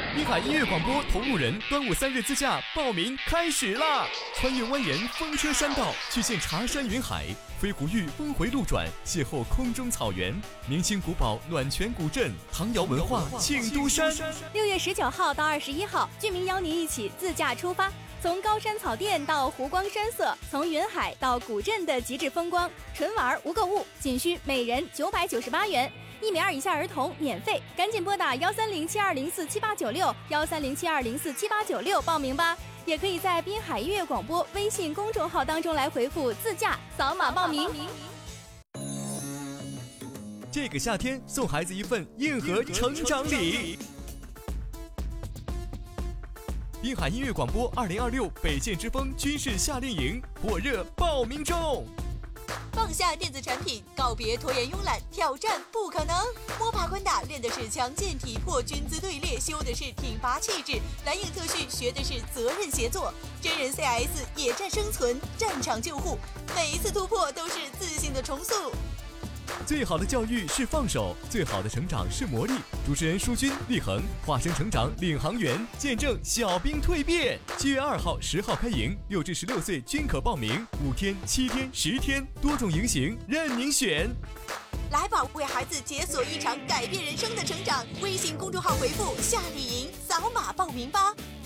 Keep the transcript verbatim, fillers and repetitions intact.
滨海音乐广播同路人端午三日自驾报名开始啦！穿越蜿蜒风车山道，去见茶山云海，飞狐峪峰回路转，邂逅空中草原，明清古堡暖泉古镇，唐窑文化庆都山。 六月十九号到二十一号，居民邀您一起自驾出发，从高山草甸到湖光山色，从云海到古镇的极致风光，纯玩无购物，仅需每人九百九十八元。一米二以下儿童免费，赶紧拨打幺三零七二零四七八九六幺三零七二零四七八九六报名吧。也可以在滨海音乐广播微信公众号当中来回复自驾，扫码报名。 这个夏天送孩子一份硬核成长礼。滨海音乐广播二零二六北剑之风军事夏令营火热报名中。 放下电子产品，告别拖延慵懒，挑战不可能。摸爬滚打练的是强健体魄，军姿队列修的是挺拔气质，蓝影特训学的是责任协作，真人 C S 野战生存，战场救护，每一次突破都是自信的重塑。 最好的教育是放手，最好的成长是磨砺。主持人舒军、立恒化身成长领航员，见证小兵蜕变。七月二号、十号开营，六至十六岁均可报名，五天、七天、十天，多种营型任您选。 来吧，为孩子解锁一场改变人生的成长。微信公众号回复夏令营，扫码报名吧。